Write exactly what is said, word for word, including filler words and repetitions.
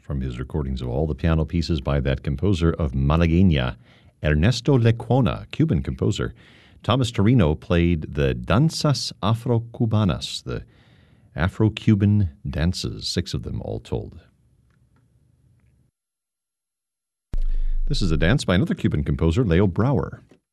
from his recordings of all the piano pieces by that composer of Malagueña, Ernesto Lecuona, Cuban composer. Thomas Torino played the Danzas Afro-Cubanas, the Afro-Cuban dances, six of them all told. This is a dance by another Cuban composer, Leo Brouwer.